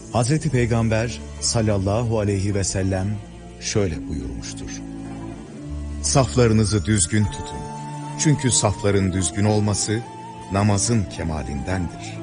Hazreti Peygamber sallallahu aleyhi ve sellem şöyle buyurmuştur. Saflarınızı düzgün tutun. Çünkü safların düzgün olması namazın kemalindendir.